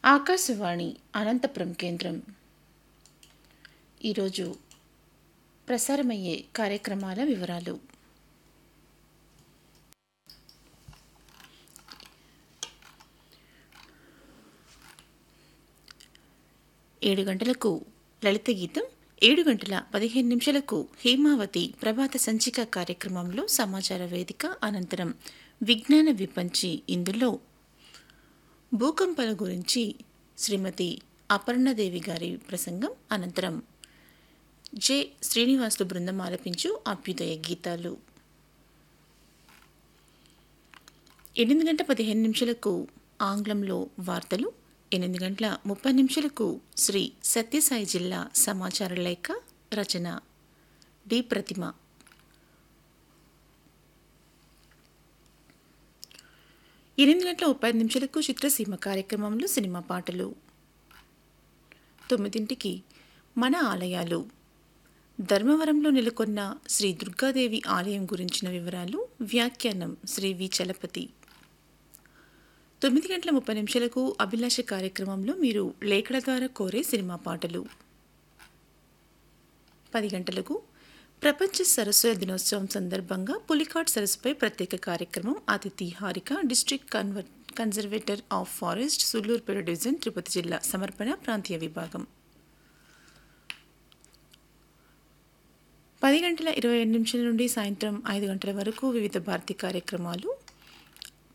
ఆకాశవాణి అనంతపురం కేంద్రం ఈరోజు ప్రసారమయ్యే కార్యక్రమాల వివరాలు. 7 గంటలకు లలిత గీతం, 7 గంటల 15 నిమిషాలకు హేమావతి ప్రభాత సంచిక కార్యక్రమంలో సమాచార వేదిక, అనంతరం విజ్ఞాన విపంచి. ఇందులో భూకంపాల గురించి శ్రీమతి అపర్ణదేవి గారి ప్రసంగం, అనంతరం జె శ్రీనివాసులు బృందం ఆలపించు అభ్యుదయ గీతాలు. 8 గంటల 15 నిమిషాలకు ఆంగ్లంలో వార్తలు, 8 గంటల 30 నిమిషాలకు శ్రీ సత్యసాయి జిల్లా సమాచార లేఖ, రచన డి ప్రతిమ. 8 గంటల 35 నిమిషాలకు చిత్రసీమ కార్యక్రమంలో సినిమా పాటలు. 9ంటికి మన ఆలయాలు, ధర్మవరంలో నెలకొన్న శ్రీ దుర్గాదేవి ఆలయం గురించిన వివరాలు, వ్యాఖ్యానం శ్రీ వి చలపతి. 9 గంటల 30 నిమిషాలకు అభిలాష కార్యక్రమంలో మీరు లేఖల ద్వారా కోరే సినిమా పాటలు. 10 గంటలకు ప్రపంచ సరస్సుల దినోత్సవం సందర్భంగా పులికాట్ సరస్సుపై ప్రత్యేక కార్యక్రమం, అతిథి Harika, district conservator of forest, Sullurpeta division, Tirupati జిల్లా. సమర్పణ ప్రాంతీయ విభాగం. 10 గంటల 25 నిమిషాల నుండి సాయంత్రం 5 గంటల వరకు వివిధ భారతీ కార్యక్రమాలు.